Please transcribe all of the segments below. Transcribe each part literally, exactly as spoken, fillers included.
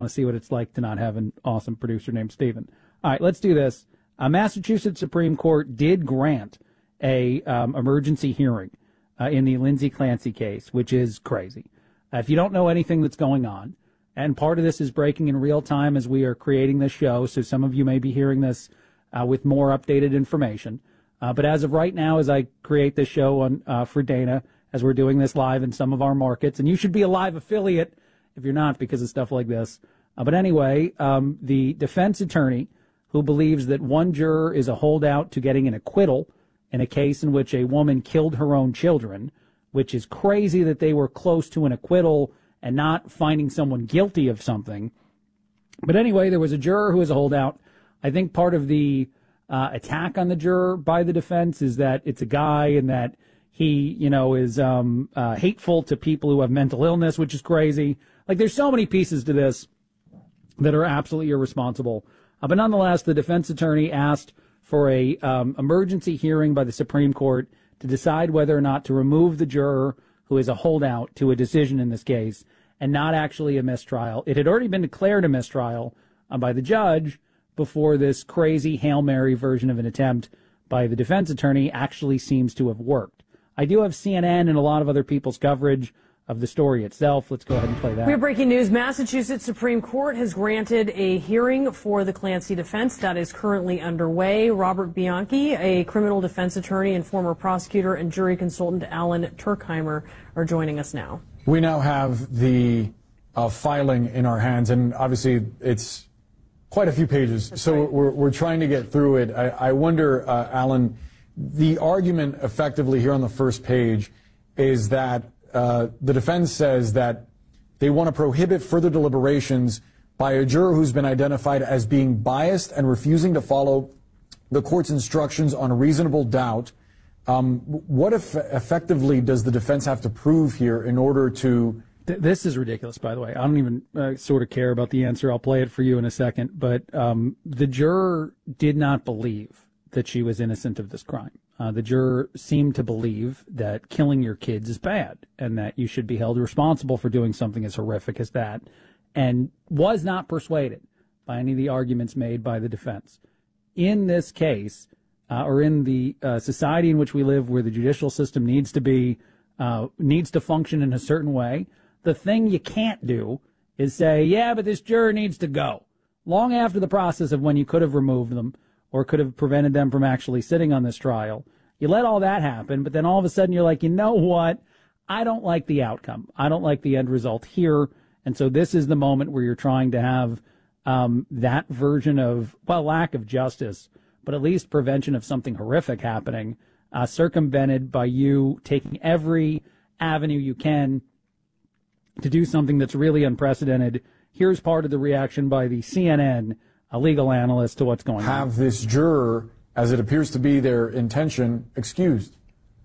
to see what it's like to not have an awesome producer named Steven. All right, let's do this. Uh, Massachusetts Supreme Court did grant a um, emergency hearing uh, in the Lindsay Clancy case, which is crazy. Uh, if you don't know anything that's going on, and part of this is breaking in real time as we are creating this show, so some of you may be hearing this uh, with more updated information. Uh, but as of right now, as I create this show on uh, for Dana, as we're doing this live in some of our markets, and you should be a live affiliate if you're not because of stuff like this. Uh, but anyway, um, the defense attorney who believes that one juror is a holdout to getting an acquittal in a case in which a woman killed her own children, which is crazy that they were close to an acquittal and not finding someone guilty of something. But anyway, there was a juror who is a holdout. I think part of the uh, attack on the juror by the defense is that it's a guy and that he, you know, is um, uh, hateful to people who have mental illness, which is crazy. Like, there's so many pieces to this that are absolutely irresponsible. Uh, but nonetheless, the defense attorney asked for a um, emergency hearing by the Supreme Court to decide whether or not to remove the juror who is a holdout to a decision in this case and not actually a mistrial. It had already been declared a mistrial uh, by the judge before this crazy Hail Mary version of an attempt by the defense attorney actually seems to have worked. I do have C N N and a lot of other people's coverage of the story itself. Let's go ahead and play that. We have breaking news. Massachusetts Supreme Court has granted a hearing for the Clancy defense that is currently underway. Robert Bianchi, a criminal defense attorney and former prosecutor, and jury consultant Alan Turkheimer are joining us now. We now have the uh, filing in our hands, and obviously it's quite a few pages, That's so right. we're, we're trying to get through it. I, I wonder, uh, Alan, the argument effectively here on the first page is that Uh, the defense says that they want to prohibit further deliberations by a juror who's been identified as being biased and refusing to follow the court's instructions on reasonable doubt. Um, what if effectively does the defense have to prove here in order to... This is ridiculous, by the way. I don't even uh, sort of care about the answer. I'll play it for you in a second. But um, the juror did not believe that she was innocent of this crime. Uh, the juror seemed to believe that killing your kids is bad and that you should be held responsible for doing something as horrific as that, and was not persuaded by any of the arguments made by the defense. In this case, uh, or in the uh, society in which we live where the judicial system needs to be, uh, needs to function in a certain way, the thing you can't do is say, yeah, but this juror needs to go. Long after the process of when you could have removed them, or could have prevented them from actually sitting on this trial. You let all that happen, but then all of a sudden you're like, you know what? I don't like the outcome. I don't like the end result here. And so this is the moment where you're trying to have um, that version of, well, lack of justice, but at least prevention of something horrific happening, uh, circumvented by you taking every avenue you can to do something that's really unprecedented. Here's part of the reaction by the C N N a legal analyst to what's going have on. Have this juror, as it appears to be their intention, excused?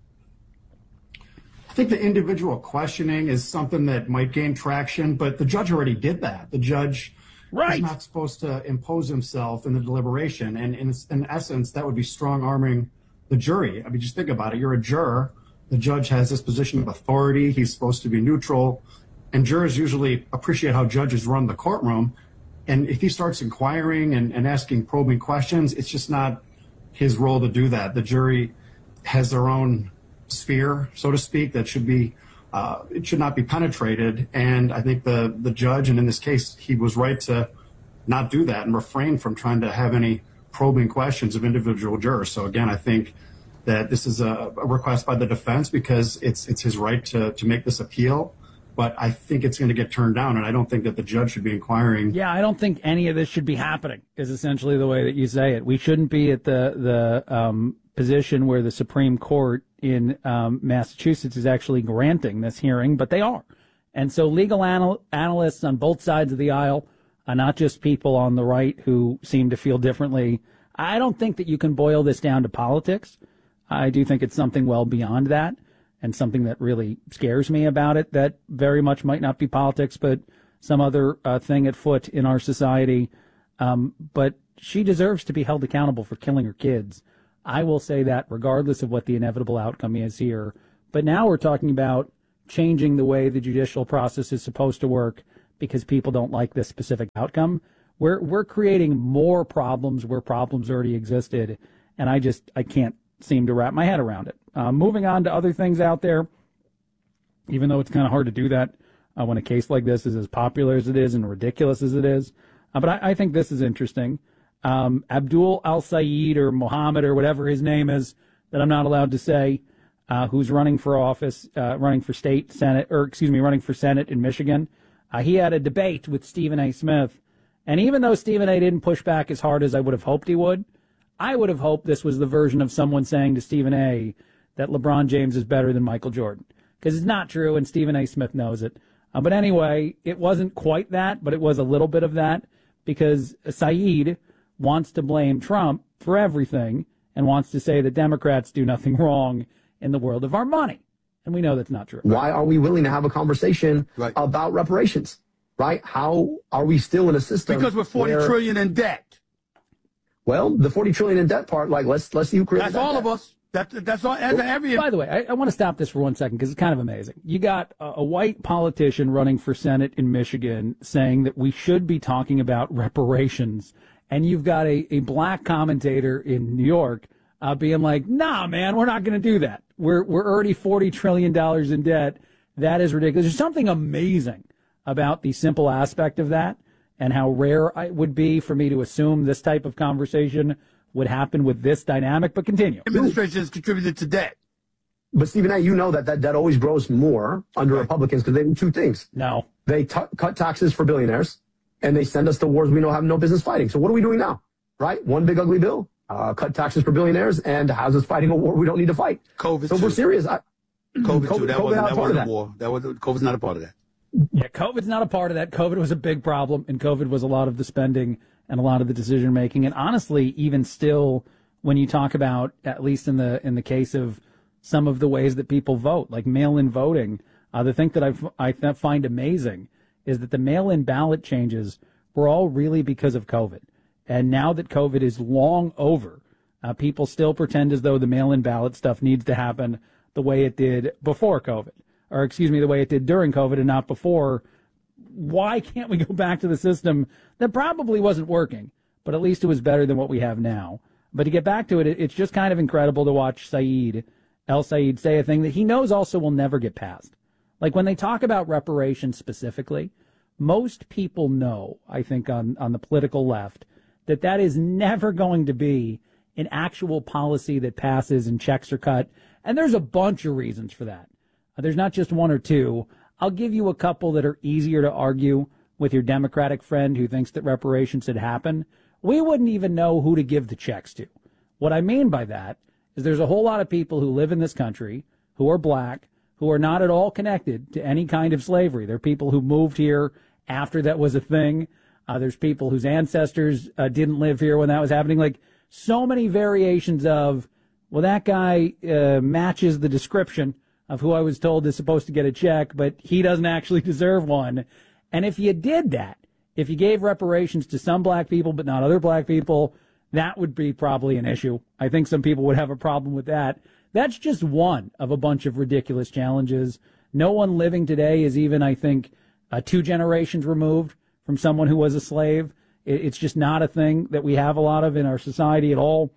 I think the individual questioning is something that might gain traction, but the judge already did that. The judge right. is not supposed to impose himself in the deliberation, and in, in essence, that would be strong-arming the jury. I mean, just think about it. You're a juror. The judge has this position of authority. He's supposed to be neutral, and jurors usually appreciate how judges run the courtroom. And if he starts inquiring and, and asking probing questions, it's just not his role to do that. The jury has their own sphere, so to speak, that should be, uh, it should not be penetrated. And I think the, the judge, and in this case, he was right to not do that and refrain from trying to have any probing questions of individual jurors. So again, I think that this is a, a request by the defense because it's, it's his right to, to make this appeal. But I think it's going to get turned down, and I don't think that the judge should be inquiring. Yeah, I don't think any of this should be happening, is essentially the way that you say it. We shouldn't be at the, the um, position where the Supreme Court in um, Massachusetts is actually granting this hearing, but they are. And so legal anal- analysts on both sides of the aisle, uh, not just people on the right who seem to feel differently, I don't think that you can boil this down to politics. I do think it's something well beyond that. And something that really scares me about it that very much might not be politics, but some other uh, thing at foot in our society. Um, but she deserves to be held accountable for killing her kids. I will say that regardless of what the inevitable outcome is here. But now we're talking about changing the way the judicial process is supposed to work because people don't like this specific outcome. We're we're creating more problems where problems already existed, and I just I can't seem to wrap my head around it. Uh, moving on to other things out there, even though it's kind of hard to do that uh, when a case like this is as popular as it is and ridiculous as it is. Uh, but I, I think this is interesting. Um, Abdul Al-Sayed or Mohammed or whatever his name is that I'm not allowed to say, uh, who's running for office, uh, running for state Senate, or excuse me, running for Senate in Michigan. Uh, he had a debate with Stephen A. Smith. And even though Stephen A. didn't push back as hard as I would have hoped he would, I would have hoped this was the version of someone saying to Stephen A. that LeBron James is better than Michael Jordan. Because it's not true, and Stephen A. Smith knows it. Uh, but anyway, it wasn't quite that, but it was a little bit of that, because Saeed wants to blame Trump for everything and wants to say that Democrats do nothing wrong in the world of our money. And we know that's not true. Why are we willing to have a conversation right. about reparations? Right? How are we still in a system? Because we're forty where, trillion in debt. Well, the forty trillion in debt part, like let's let's see who created That's that all debt. of us. That, that's all. As every. By the way, I, I want to stop this for one second because it's kind of amazing. You got a, a white politician running for Senate in Michigan saying that we should be talking about reparations, and you've got a, a black commentator in New York uh, being like, "Nah, man, we're not going to do that. We're we're already forty trillion dollars in debt. That is ridiculous." There's something amazing about the simple aspect of that and how rare it would be for me to assume this type of conversation would happen with this dynamic. But continue. Administration has contributed to debt. But Stephen A., you know that that debt always grows more under right. Republicans because they do two things. No. They t- cut taxes for billionaires, and they send us to wars we know have no business fighting. So what are we doing now? Right? One big ugly bill, uh, cut taxes for billionaires, and has us fighting a war we don't need to fight. COVID, So too. we're serious. I, COVID, COVID too. That COVID wasn't, not that part wasn't of a that. war. That was, COVID's not a part of that. Yeah, COVID's not a part of that. COVID was a big problem, and COVID was a lot of the spending and a lot of the decision making. And honestly, even still, when you talk about, at least in the in the case of some of the ways that people vote, like mail-in voting, uh, the thing that I've, I find amazing is that the mail-in ballot changes were all really because of COVID. And now that COVID is long over, uh, people still pretend as though the mail-in ballot stuff needs to happen the way it did before COVID. Or excuse me, the way it did during COVID and not before. Why can't we go back to the system that probably wasn't working, but at least it was better than what we have now? But to get back to it, it's just kind of incredible to watch Saeed, El-Sayed, say a thing that he knows also will never get passed. Like when they talk about reparations specifically, most people know, I think on, on the political left, that that is never going to be an actual policy that passes and checks are cut. And there's a bunch of reasons for that. There's not just one or two. I'll give you a couple that are easier to argue with your Democratic friend who thinks that reparations should happen. We wouldn't even know who to give the checks to. What I mean by that is there's a whole lot of people who live in this country who are black, who are not at all connected to any kind of slavery. They're people who moved here after that was a thing. Uh, there's people whose ancestors uh, didn't live here when that was happening. Like so many variations of, well, that guy uh, matches the description of who I was told is supposed to get a check, but he doesn't actually deserve one. And if you did that, if you gave reparations to some black people but not other black people, that would be probably an issue. I think some people would have a problem with that. That's just one of a bunch of ridiculous challenges. No one living today is even, I think, uh, two generations removed from someone who was a slave. It, it's just not a thing that we have a lot of in our society at all.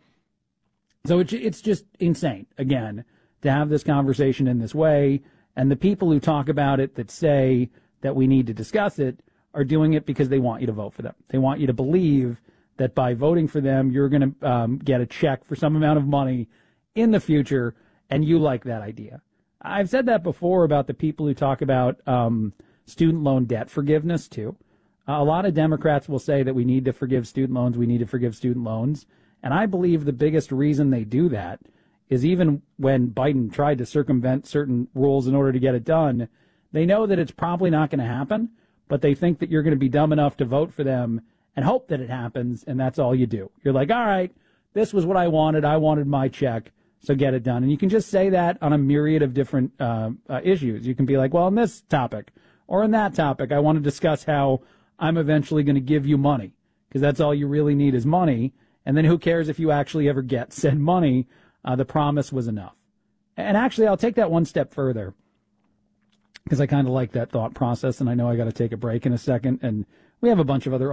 So it's, it's just insane, again, to have this conversation in this way. And the people who talk about it that say that we need to discuss it are doing it because they want you to vote for them. They want you to believe that by voting for them, you're going to um, get a check for some amount of money in the future, and you like that idea. I've said that before about the people who talk about um, student loan debt forgiveness, too. Uh, a lot of Democrats will say that we need to forgive student loans, we need to forgive student loans. And I believe the biggest reason they do that is even when Biden tried to circumvent certain rules in order to get it done, they know that it's probably not going to happen, but they think that you're going to be dumb enough to vote for them and hope that it happens, and that's all you do. You're like, all right, this was what I wanted. I wanted my check, so get it done. And you can just say that on a myriad of different uh, uh, issues. You can be like, well, on this topic or on that topic, I want to discuss how I'm eventually going to give you money, because that's all you really need is money. And then who cares if you actually ever get said money? Uh, the promise was enough. And actually, I'll take that one step further. because I kind of like that thought process, and I know I got to take a break in a second, and we have a bunch of other